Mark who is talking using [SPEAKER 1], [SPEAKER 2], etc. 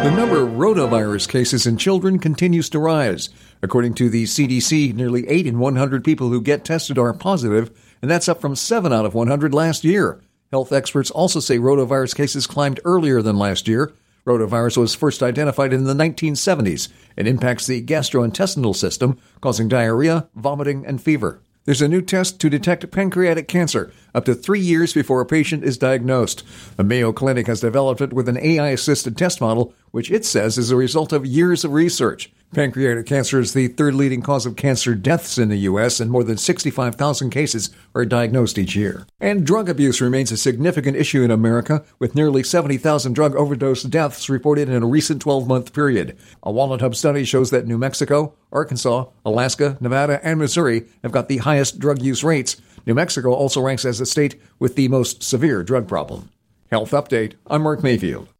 [SPEAKER 1] The number of rotavirus cases in children continues to rise. According to the CDC, nearly 8 in 100 people who get tested are positive, and that's up from 7 out of 100 last year. Health experts also say rotavirus cases climbed earlier than last year. Rotavirus was first identified in the 1970s and impacts the gastrointestinal system, causing diarrhea, vomiting, and fever. There's a new test to detect pancreatic cancer up to 3 years before a patient is diagnosed. The Mayo Clinic has developed it with an AI-assisted test model, which it says is a result of years of research. Pancreatic cancer is the third leading cause of cancer deaths in the U.S., and more than 65,000 cases are diagnosed each year. And drug abuse remains a significant issue in America, with nearly 70,000 drug overdose deaths reported in a recent 12-month period. A Wallet Hub study shows that New Mexico, Arkansas, Alaska, Nevada, and Missouri have got the highest drug use rates. New Mexico also ranks as a state with the most severe drug problem. Health Update, I'm Mark Mayfield.